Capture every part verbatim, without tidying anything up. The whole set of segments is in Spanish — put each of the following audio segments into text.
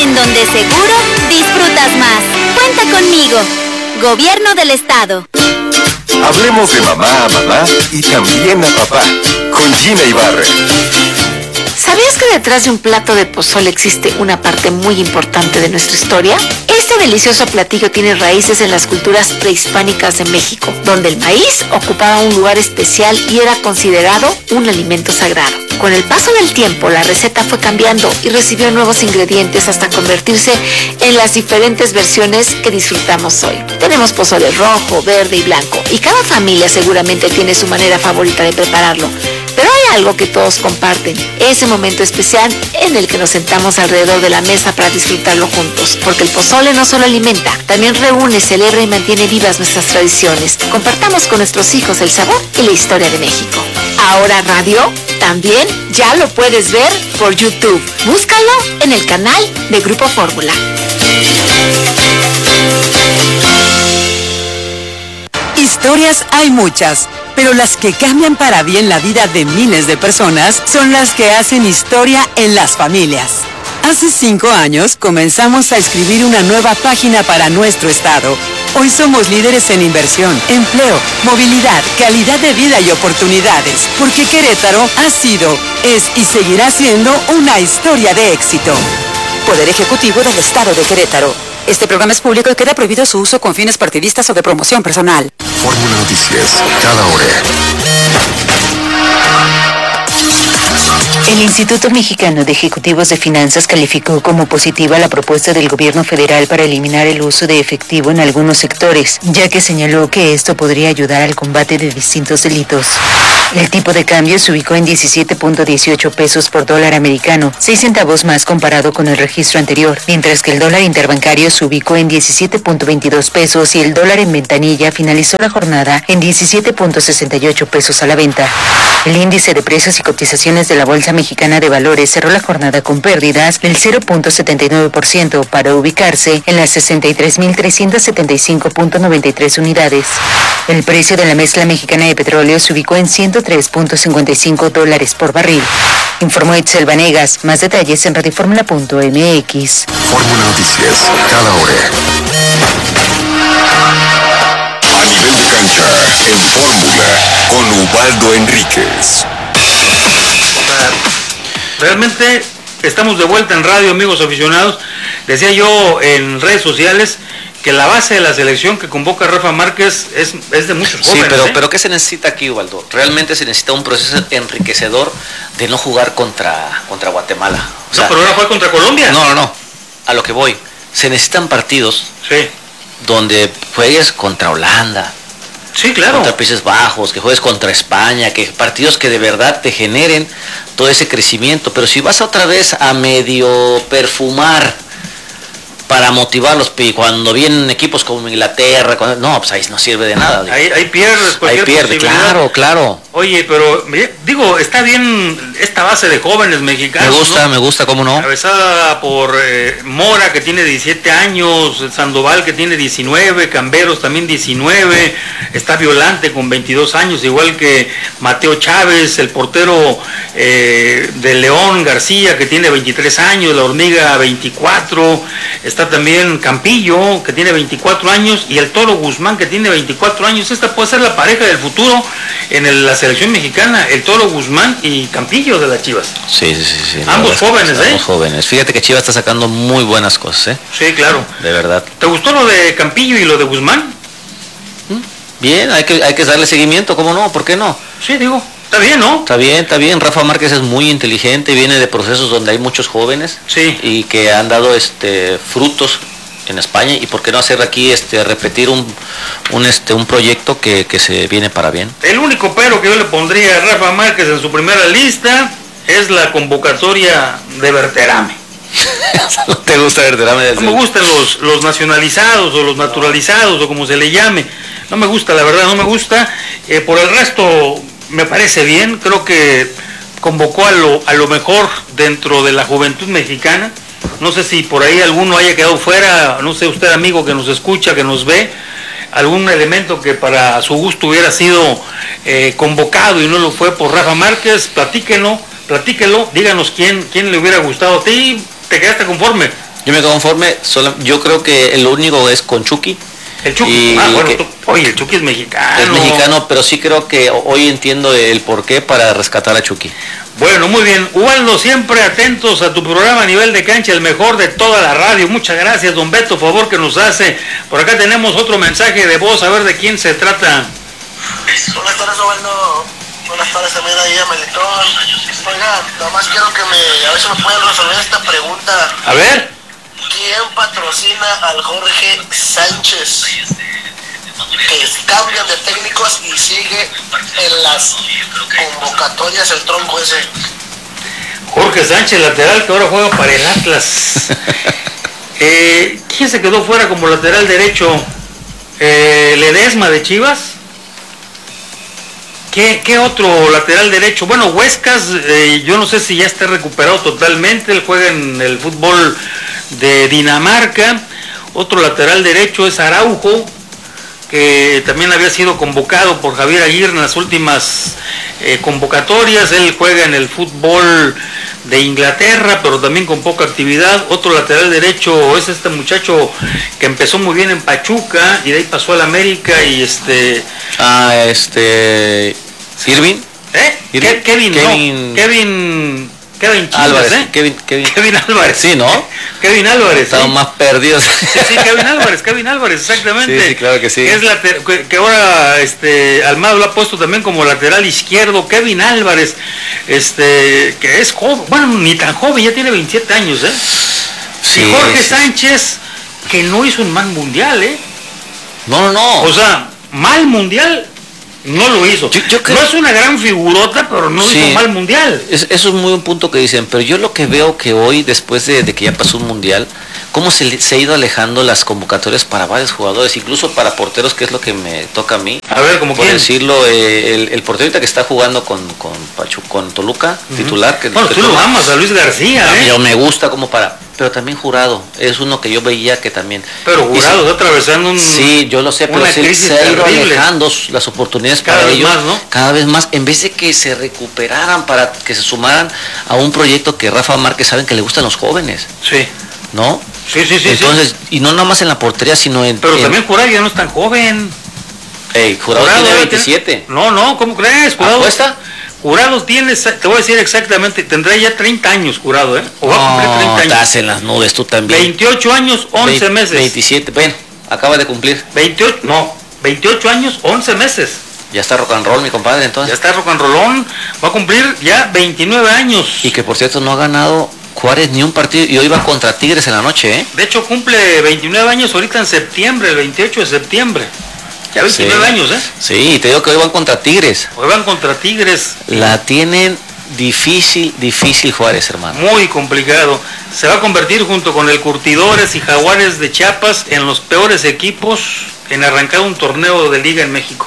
en donde seguro disfrutas más. Cuenta conmigo. Gobierno del Estado. Hablemos de mamá a mamá y también a papá, con Gina Ibarra. ¿Sabías que detrás de un plato de pozole existe una parte muy importante de nuestra historia? Este delicioso platillo tiene raíces en las culturas prehispánicas de México, donde el maíz ocupaba un lugar especial y era considerado un alimento sagrado. Con el paso del tiempo, la receta fue cambiando y recibió nuevos ingredientes hasta convertirse en las diferentes versiones que disfrutamos hoy. Tenemos pozole rojo, verde y blanco, y cada familia seguramente tiene su manera favorita de prepararlo. Pero hay algo que todos comparten, ese momento especial en el que nos sentamos alrededor de la mesa para disfrutarlo juntos. Porque el pozole no solo alimenta, también reúne, celebra y mantiene vivas nuestras tradiciones. Compartamos con nuestros hijos el sabor y la historia de México. Ahora Radio también ya lo puedes ver por YouTube. Búscalo en el canal de Grupo Fórmula. Historias hay muchas, pero las que cambian para bien la vida de miles de personas son las que hacen historia en las familias. Hace cinco años comenzamos a escribir una nueva página para nuestro estado. Hoy somos líderes en inversión, empleo, movilidad, calidad de vida y oportunidades, porque Querétaro ha sido, es y seguirá siendo una historia de éxito. Poder Ejecutivo del Estado de Querétaro. Este programa es público y queda prohibido su uso con fines partidistas o de promoción personal. Fórmula Noticias, cada hora. El Instituto Mexicano de Ejecutivos de Finanzas calificó como positiva la propuesta del gobierno federal para eliminar el uso de efectivo en algunos sectores, ya que señaló que esto podría ayudar al combate de distintos delitos. El tipo de cambio se ubicó en diecisiete punto dieciocho pesos por dólar americano, seis centavos más comparado con el registro anterior, mientras que el dólar interbancario se ubicó en diecisiete punto veintidós pesos y el dólar en ventanilla finalizó la jornada en diecisiete punto sesenta y ocho pesos a la venta. El índice de precios y cotizaciones de la Bolsa Mexicana de Valores cerró la jornada con pérdidas del cero punto setenta y nueve por ciento para ubicarse en las sesenta y tres mil trescientos setenta y cinco punto noventa y tres unidades. El precio de la mezcla mexicana de petróleo se ubicó en ciento tres punto cincuenta y cinco dólares por barril. Informó Itzel Vanegas. Más detalles en radioformula punto m x. Fórmula Noticias, cada hora. A nivel de cancha, en Fórmula, con Ubaldo Enríquez. Realmente estamos de vuelta en radio, amigos aficionados. Decía yo en redes sociales que la base de la selección que convoca Rafa Márquez es, es de muchos jóvenes. Sí, pero, ¿eh? pero ¿qué se necesita aquí, Ubaldo? Realmente se necesita un proceso enriquecedor de no jugar contra, contra Guatemala. O sea, no, pero ahora juega contra Colombia. No, no, no. A lo que voy. Se necesitan partidos sí. donde juegues contra Holanda. Sí, claro. Contra Países Bajos, que juegues contra España, que partidos que de verdad te generen todo ese crecimiento. Pero si vas otra vez a medio perfumar para motivarlos cuando vienen equipos como Inglaterra, cuando, no, pues ahí no sirve de nada. Ahí, ahí pierdes cualquier Ahí pierde, claro, claro. Oye, pero digo, está bien esta base de jóvenes mexicanos. Me gusta, ¿no? me gusta, cómo no. Cabezada por eh, Mora, que tiene diecisiete años, Sandoval, que tiene diecinueve, Camberos también diecinueve, está Violante con veintidós años, igual que Mateo Chávez, el portero eh, de León, García, que tiene veintitrés años, La Hormiga veinticuatro, está también Campillo, que tiene veinticuatro años, y el Toro Guzmán, que tiene veinticuatro años. Esta puede ser la pareja del futuro en el, la selección mexicana, el Toro Guzmán y Campillo de las Chivas. Sí, sí, sí. sí ambos jóvenes, ¿eh? Ambos jóvenes. Fíjate que Chivas está sacando muy buenas cosas, ¿eh? Sí, claro. De verdad. ¿Te gustó lo de Campillo y lo de Guzmán? Bien, hay que, hay que darle seguimiento, ¿cómo no? ¿Por qué no? Sí, digo, está bien, ¿no? Está bien, está bien. Rafa Márquez es muy inteligente, viene de procesos donde hay muchos jóvenes. Sí. Y que han dado este frutos en España, y por qué no hacer aquí este repetir un un este un proyecto que, que se viene para bien. El único pero que yo le pondría a Rafa Márquez en su primera lista es la convocatoria de Berterame. ¿No te gusta Berterame? No me gustan los, los nacionalizados o los naturalizados o como se le llame. No me gusta, la verdad, no me gusta. Eh, por el resto me parece bien. Creo que convocó a lo, a lo mejor dentro de la juventud mexicana. No sé si por ahí alguno haya quedado fuera, no sé usted, amigo que nos escucha, que nos ve, algún elemento que para su gusto hubiera sido eh, convocado y no lo fue por Rafa Márquez. Platíquenlo, platíquenlo, díganos quién, quién le hubiera gustado a ti. ¿Te quedaste conforme? Yo me conforme, solo, yo creo que lo único es con Chucky. El Chucky, y ah, bueno, que, tú, oye, el Chucky es mexicano. Es mexicano, pero sí creo que hoy entiendo el porqué para rescatar a Chucky. Bueno, muy bien. Ubaldo, siempre atentos a tu programa a nivel de cancha, el mejor de toda la radio. Muchas gracias, don Beto, favor que nos hace. Por acá tenemos otro mensaje de voz, a ver de quién se trata. Buenas tardes, Ubaldo. Buenas tardes también ahí a Melitón. Oiga, nada más quiero que me, a ver si me pueden resolver esta pregunta. A ver. ¿Quién patrocina al Jorge Sánchez? Que cambian de técnicos y sigue en las convocatorias el tronco ese. Jorge Sánchez, lateral, que ahora juega para el Atlas. eh, ¿Quién se quedó fuera como lateral derecho? Eh, ¿Ledesma de Chivas? ¿Qué, ¿Qué otro lateral derecho? Bueno, Huescas, eh, yo no sé si ya está recuperado totalmente, él juega en el fútbol de Dinamarca. Otro lateral derecho es Araujo, que también había sido convocado por Javier Aguirre en las últimas eh, convocatorias. Él juega en el fútbol de Inglaterra, pero también con poca actividad. Otro lateral derecho es este muchacho que empezó muy bien en Pachuca y de ahí pasó al América y este... Ah, este... Irving. ¿Eh? Irving. Ke- Kevin, Kevin... no, Kevin... Kevin Chivas, Álvarez, ¿eh? Kevin, Kevin. Kevin Álvarez. Sí, ¿no? Kevin Álvarez. Estamos ¿sí? más perdidos. Sí, sí, Kevin Álvarez, Kevin Álvarez, exactamente. Sí, sí, claro que sí. Que, es later, que, que ahora este, Almada lo ha puesto también como lateral izquierdo. Kevin Álvarez, este, que es joven, bueno, ni tan joven, ya tiene veintisiete años, ¿eh? Sí, y Jorge sí. Sánchez, que no hizo un mal mundial, ¿eh? No, no, no. O sea, mal mundial no lo hizo. Yo- yo creo- No es una gran figurota, pero no Sí. hizo mal mundial. Es- eso es muy buen punto que dicen, pero yo lo que veo que hoy, después de, de que ya pasó un mundial, cómo se, le- se ha ido alejando las convocatorias para varios jugadores, incluso para porteros, que es lo que me toca a mí. A ver, como Por quién. decirlo, eh, el, el portero ahorita que está jugando con, con, Pachu, con Toluca, titular. Que, Bueno, que tú lo toma- amas a Luis García, ¿eh? Yo me gusta como para... Pero también Jurado, es uno que yo veía que también... Pero y Jurado se- está atravesando un... Sí, yo lo sé, pero una se, crisis se ha ido terrible. alejando s- las oportunidades Cada para vez ellos más, ¿no? cada vez más, en vez de que se recuperaran para que se sumaran a un proyecto que Rafa Márquez saben que le gustan los jóvenes, Sí, ¿no? sí, sí, sí. Entonces, y no nada más en la portería, sino en... Pero en- también Jurado ya no es tan joven. Ey, Jurado tiene debe veintisiete. tener- No, no, ¿cómo crees? Jurado, ¿Apuesta? Jurado tiene, te voy a decir exactamente, tendrá ya treinta años Jurado, ¿eh? O va a cumplir No, treinta años. estás en las nubes tú también. veintiocho años, once Vein- meses. veintisiete, bueno, acaba de cumplir. veintiocho, no, veintiocho años, once meses. Ya está rock and roll, mi compadre, Ya entonces. está rock and rollón, va a cumplir ya veintinueve años. Y que por cierto no ha ganado Juárez ni un partido y hoy va contra Tigres en la noche, ¿eh? De hecho cumple veintinueve años ahorita en septiembre, el veintiocho de septiembre. Ya veintinueve Sí. años, ¿eh? Sí, te digo que hoy van contra Tigres. Hoy van contra Tigres. La tienen difícil, difícil Juárez, hermano. Muy complicado. Se va a convertir junto con el Curtidores y Jaguares de Chiapas en los peores equipos en arrancar un torneo de liga en México.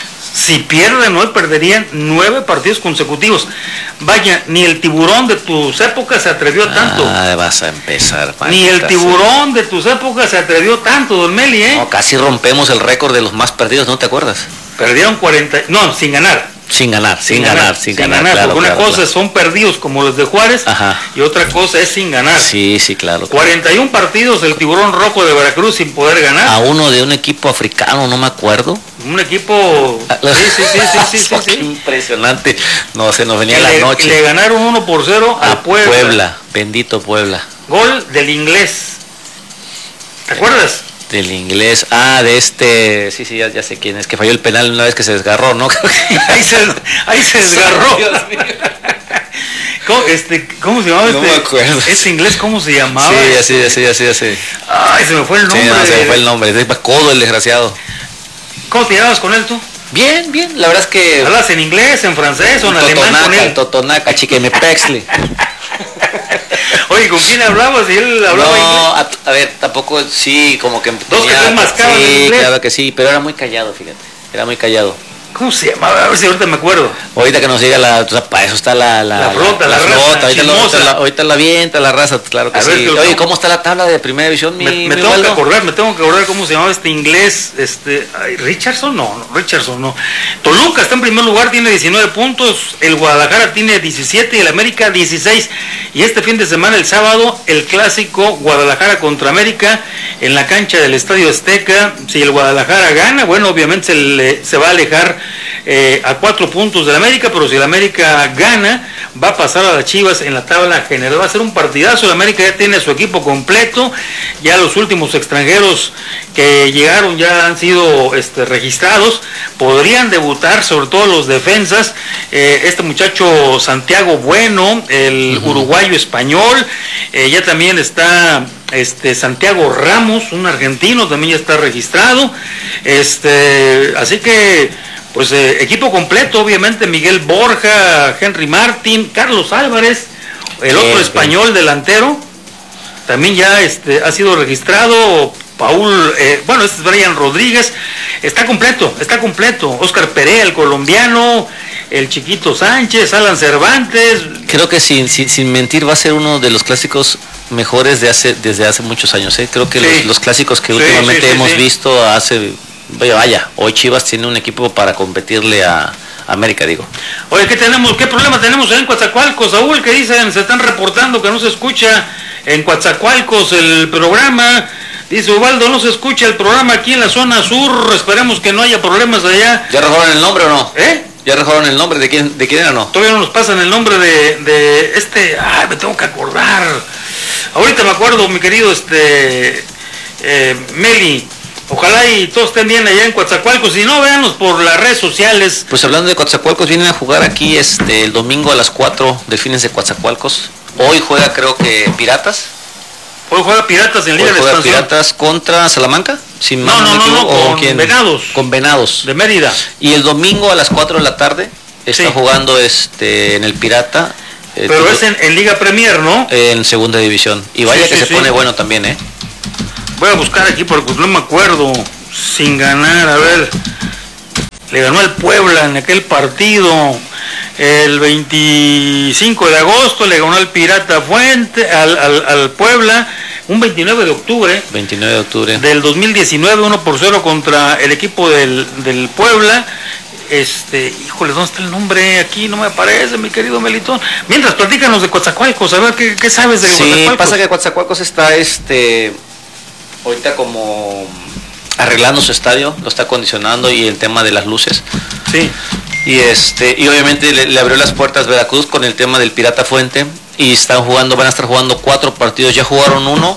Si pierden hoy perderían nueve partidos consecutivos. Vaya, ni el tiburón de tus épocas se atrevió tanto. Ah, vas a empezar. Ni el maldita tiburón de tus épocas se atrevió tanto, don Meli, sea. ¿eh? No, casi rompemos el récord de los más perdidos, ¿no te acuerdas? Perdieron cuarenta, no, sin ganar. Sin ganar, sin, ganar, sin ganar, claro, porque una claro, cosa claro. son perdidos como los de Juárez Ajá. y otra cosa es sin ganar. Sí, sí, claro. claro. cuarenta y uno partidos del tiburón rojo de Veracruz sin poder ganar. A uno de un equipo africano, no me acuerdo. Un equipo... Ah, Sí, sí, sí, sí, sí, sí, Qué sí. impresionante. No, se nos venía Que la le, noche. le ganaron uno por cero a al Puebla. Puebla. Bendito Puebla. Gol del inglés. ¿Te acuerdas? Del inglés. Ah, de este. Sí, sí, ya, ya sé quién es. Que falló el penal una vez que se desgarró, ¿no? ahí, se, ahí se desgarró. Dios mío. ¿Cómo, este, ¿Cómo se llamaba No este? me acuerdo. Ese inglés, ¿cómo se llamaba? Sí, ya sé, ya sé, ya sé, ya sé. Ay, se me fue el Sí, nombre. no, se me fue el nombre. Es codo el desgraciado. ¿Cómo te llamabas con él tú? Bien, bien. La verdad es que. ¿Hablas en inglés, en francés o en alemán con Totonaca, él? Totonaca, chiquemepexle. Oye, ¿con quién hablabas? ¿Y él hablaba inglés? No, a, a ver, tampoco, sí, como que... Dos que tres mascaban en Sí, inglés. claro que sí, pero era muy callado, fíjate. Era muy callado. ¿Cómo se llamaba? A ver si ahorita me acuerdo. Ahorita que nos diga la... O sea, para eso está la, la, la flota, la, la, la flota. Ahorita, la, ahorita, la, ahorita la avienta la raza, claro que a sí. Ver, Oye, ¿cómo está la tabla de primera división? Mi, me me mi tengo Waldo? que acordar, me tengo que acordar cómo se llamaba este inglés, este, ay, Richardson, no, no, Richardson, no. Toluca está en primer lugar, tiene diecinueve puntos, el Guadalajara tiene diecisiete y el América dieciséis. Y este fin de semana, el sábado, el clásico Guadalajara contra América en la cancha del Estadio Azteca. Si el Guadalajara gana, bueno, obviamente se, le, se va a alejar eh, a cuatro puntos del América, pero si el América gana, va a pasar a las Chivas en la tabla general. Va a ser un partidazo. El América ya tiene su equipo completo, ya los últimos extranjeros que llegaron ya han sido este, registrados, podrían debutar, sobre todo los defensas, eh, este muchacho Santiago Bueno, el uh-huh. uruguayo español, eh, ya también está este Santiago Ramos, un argentino, también ya está registrado, este, así que pues eh, equipo completo, obviamente Miguel Borja, Henry Martín, Carlos Álvarez, el otro sí, español sí. delantero, también ya este, ha sido registrado. Paul, eh, bueno, este es Brian Rodríguez, está completo, está completo. Oscar Perea, el colombiano, el Chiquito Sánchez, Alan Cervantes. Creo que sin, sin, sin mentir va a ser uno de los clásicos mejores de hace, desde hace muchos años. ¿eh? Creo que sí. los, los clásicos que sí, últimamente sí, sí, hemos sí. visto hace, vaya, vaya, hoy Chivas tiene un equipo para competirle a América, digo. Oye, ¿qué tenemos? ¿Qué problema tenemos en Coatzacoalcos, Saúl? ¿Qué dicen? Se están reportando que no se escucha en Coatzacoalcos el programa. Dice Ubaldo, no se escucha el programa aquí en la zona sur, esperemos que no haya problemas allá. ¿Ya rejoraron el nombre o no? ¿Eh? ¿Ya rejoraron el nombre de quién, de quién era o no? Todavía no nos pasan el nombre de, de este, ay, me tengo que acordar. Ahorita me acuerdo, mi querido este eh, Meli. Ojalá y todos estén bien allá en Coatzacoalcos, si no, véanos por las redes sociales. Pues hablando de Coatzacoalcos, vienen a jugar aquí este el domingo a las cuatro, Delfines de Coatzacoalcos. Hoy juega creo que Piratas. Hoy juega Piratas en Liga Hoy de juega Expansión. Piratas contra Salamanca, si no, no, no, no, con ¿quién? Venados. Con Venados. De Mérida. Y el domingo a las cuatro de la tarde está sí. jugando este en el Pirata. Eh, Pero es en, en Liga Premier, ¿no? En segunda división. Y vaya sí, que sí, se sí. pone bueno también, ¿eh? Voy a buscar aquí porque no me acuerdo. Sin ganar, a ver. Le ganó al Puebla en aquel partido. El veinticinco de agosto le ganó al Pirata Fuente, al, al, al Puebla, un veintinueve de octubre. veintinueve de octubre. Del dos mil diecinueve, uno por cero contra el equipo del, del Puebla. Este, híjole, ¿dónde está el nombre? Aquí no me aparece, mi querido Melitón. Mientras, platícanos de Coatzacoalcos, a ver, ¿qué, qué sabes de sí, Coatzacoalcos? Sí, pasa que Coatzacoalcos está, este, ahorita como arreglando su estadio, lo está acondicionando y el tema de las luces. Sí. Y este y obviamente le, le abrió las puertas Veracruz con el tema del Pirata Fuente y están jugando, van a estar jugando cuatro partidos, ya jugaron uno,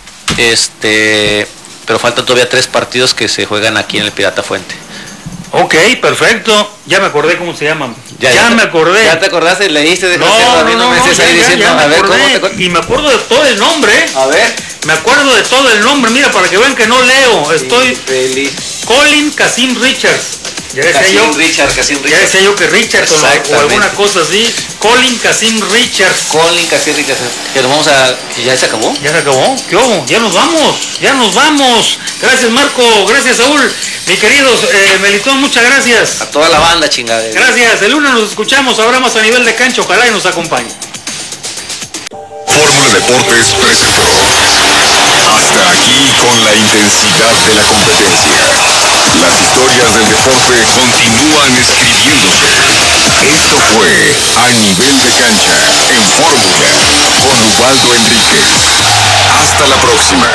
este, pero faltan todavía tres partidos que se juegan aquí en el Pirata Fuente. Ok, perfecto, ya me acordé cómo se llaman. Ya, ya, ya me acordé. ¿Ya te acordaste? ¿Leíste de no, no, no, no, me ya, ahí ya, diciendo, ya me a ver, acordé, ¿cómo te... y me acuerdo de todo el nombre. A ver. Me acuerdo de todo el nombre, mira, para que vean que no leo, estoy... Feliz. Colin Casim Richards. Ya decía Casim yo, Richard, Casim Richard. Ya decía yo que Richards o, o alguna cosa así. Colin Casim Richards. Colin Casim Richards. Que nos vamos a... ¿Ya se acabó? Ya se acabó. ¿Qué hubo? Ya nos vamos. Ya nos vamos. Gracias, Marco. Gracias, Saúl. Mi querido eh, Melitón, muchas gracias. A toda la banda, chingada. Gracias. El lunes nos escuchamos. Habrá más a nivel de cancha. Ojalá y nos acompañe. Fórmula Deportes presentó. Hasta aquí con la intensidad de la competencia. Las historias del deporte continúan escribiéndose. Esto fue A Nivel de Cancha en Fórmula con Ubaldo Enríquez. Hasta la próxima.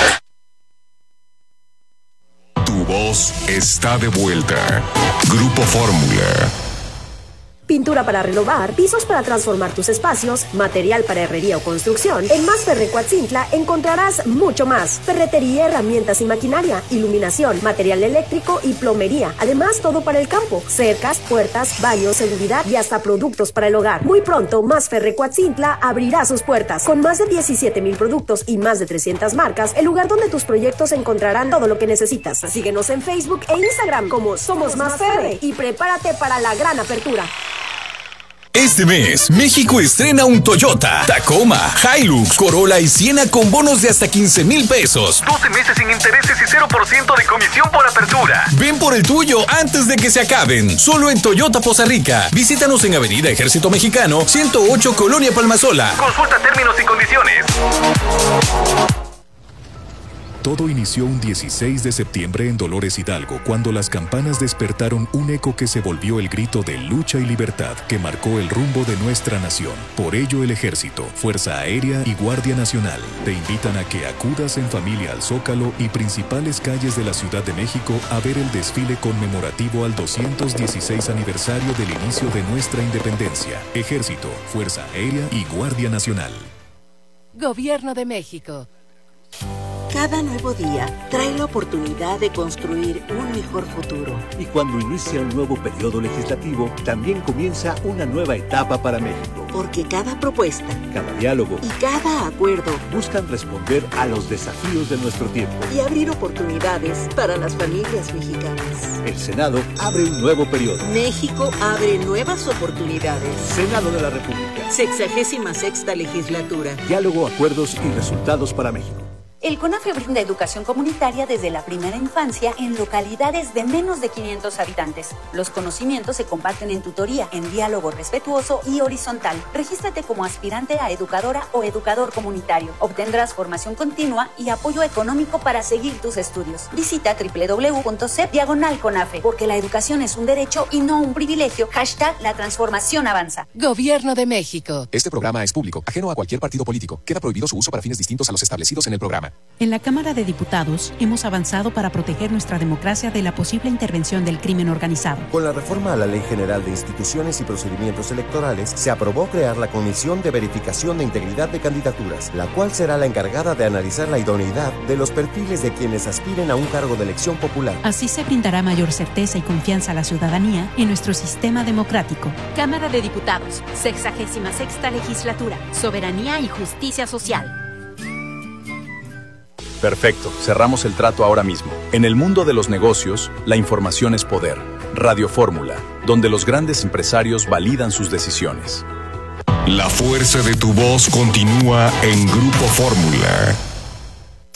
Tu voz está de vuelta. Grupo Fórmula. Pintura para renovar, pisos para transformar tus espacios, material para herrería o construcción. En Más Ferre Coatzintla encontrarás mucho más. Ferretería, herramientas y maquinaria, iluminación, material eléctrico y plomería. Además, todo para el campo. Cercas, puertas, baños, seguridad y hasta productos para el hogar. Muy pronto, Más Ferre Coatzintla abrirá sus puertas. Con más de diecisiete mil productos y más de trescientas marcas, el lugar donde tus proyectos encontrarán todo lo que necesitas. Síguenos en Facebook e Instagram como Somos Más Ferre y prepárate para la gran apertura. Este mes, México estrena un Toyota, Tacoma, Hilux, Corolla y Siena con bonos de hasta quince mil pesos. doce meses sin intereses y cero por ciento de comisión por apertura. Ven por el tuyo antes de que se acaben. Solo en Toyota Poza Rica. Visítanos en Avenida Ejército Mexicano, ciento ocho, Colonia Palmasola. Consulta términos y condiciones. Todo inició un dieciséis de septiembre en Dolores Hidalgo, cuando las campanas despertaron un eco que se volvió el grito de lucha y libertad que marcó el rumbo de nuestra nación. Por ello, el Ejército, Fuerza Aérea y Guardia Nacional te invitan a que acudas en familia al Zócalo y principales calles de la Ciudad de México a ver el desfile conmemorativo al doscientos dieciséis aniversario del inicio de nuestra independencia. Ejército, Fuerza Aérea y Guardia Nacional. Gobierno de México. Cada nuevo día trae la oportunidad de construir un mejor futuro. Y cuando inicia un nuevo periodo legislativo, también comienza una nueva etapa para México. Porque cada propuesta, cada diálogo y cada acuerdo buscan responder a los desafíos de nuestro tiempo y abrir oportunidades para las familias mexicanas. El Senado abre un nuevo periodo. México abre nuevas oportunidades. Senado de la República. Sexagésima sexta legislatura. Diálogo, acuerdos y resultados para México. El CONAFE brinda educación comunitaria desde la primera infancia en localidades de menos de quinientos habitantes. Los conocimientos se comparten en tutoría, en diálogo respetuoso y horizontal. Regístrate como aspirante a educadora o educador comunitario. Obtendrás formación continua y apoyo económico para seguir tus estudios. Visita doble u doble u doble u punto c e p diagonal CONAFE, porque la educación es un derecho y no un privilegio. Hashtag la transformación avanza. Gobierno de México. Este programa es público, ajeno a cualquier partido político. Queda prohibido su uso para fines distintos a los establecidos en el programa. En la Cámara de Diputados hemos avanzado para proteger nuestra democracia de la posible intervención del crimen organizado. Con la reforma a la Ley General de Instituciones y Procedimientos Electorales, se aprobó crear la Comisión de Verificación de Integridad de Candidaturas, la cual será la encargada de analizar la idoneidad de los perfiles de quienes aspiren a un cargo de elección popular. Así se brindará mayor certeza y confianza a la ciudadanía en nuestro sistema democrático. Cámara de Diputados, sexagésima sexta legislatura, soberanía y justicia social. Perfecto, cerramos el trato ahora mismo. En el mundo de los negocios, la información es poder. Radio Fórmula, donde los grandes empresarios validan sus decisiones. La fuerza de tu voz continúa en Grupo Fórmula.